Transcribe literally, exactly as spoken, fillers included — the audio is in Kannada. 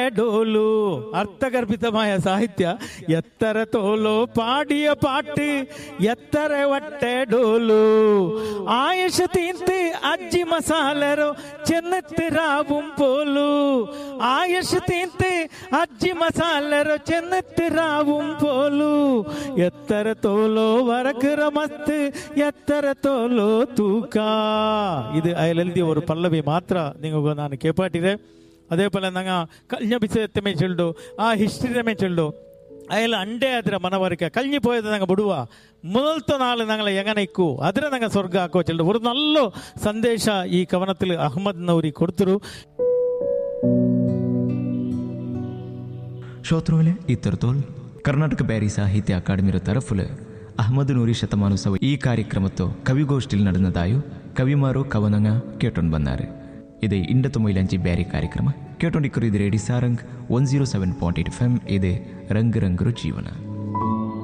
ഡോലു അർത്ഥഗർഭിതമായ സാഹിത്യ എത്ര തോലോ പാടിയ പാട്ട് എത്ര വട്ടെ ഡോലു ആയഷ തീന്ത് അജ്ജി മസാലരോ ചെന്നിട്ട് രാവും പോലു ആയഷ തീന്ത് അജ്ജി മസാലരോ ചെന്നിട്ട് രാവും പോലു എത്ര തോലോ വരക്കുറ മസ്ത് എത്ര തോലോ ತೂಕ. ಇದು ಅಯಲೆಲ್ದಿ ಅವರು ಪಲ್ಲವಿ ಮಾತ್ರ ನಿಮಗೂ ನಾನು ಕೇಪಾಟಿದೆ. അതേപോലെ ഞങ്ങൾ കഴിഞ്ഞ വിഷയത്തെ ചൊല്ലു ആ ഹിസ്റ്ററിയെ ചൊല്ലു അയാൾ അണ്ടേ അതിರ ಮನವರಿಕೆ കഴിഞ്ഞു പോയത് ഞങ്ങൾ ಬಿಡುವ ಮೊದಲത്തെ നാൾ ഞങ്ങളെ എങ്ങനെ ഇക്കൂ അതിരെ ഞങ്ങൾ ಸ್ವರ್ಗ ಹಾಕೋ ಚೊಲ್ಲು ഒരു നല്ല ಸಂದೇಶ ಈ ಕವನത്തിൽ ಅಹಮದ್ ನೌರಿ ಕೊಡ್ತರು. ಶ್ರೋತೃಗಳೇ, ಇತ್ತರತೋಲ್ ಕರ್ನಾಟಕ ಬ್ಯಾರಿ ಸಾಹಿತ್ಯ ಅಕಾಡೆಮಿರ ತರಫುಲು ಅಹಮದ್ ನೂರಿ ಶತಮಾನೋತ್ಸವ ಈ ಕಾರ್ಯಕ್ರಮತ್ತು ಕವಿಗೋಷ್ಠಿಲ್ ನಡೆದದಾಯು ಕವಿಮಾರು ಕವನಂಗ ಕೇಟೊಂಡು ಬಂದಾರೆ. ಇದು ಇಂಡತ್ತು ಮೈಲಂಚಿ ಬ್ಯಾರಿ ಕಾರ್ಯಕ್ರಮ ಕೇಟೊಂಡಿಕ್ಕರು ಇದು ರೇಡಿ Sarang one zero seven point eight F M. ಇದು ರಂಗ್ ರಂಗರು ಜೀವನ.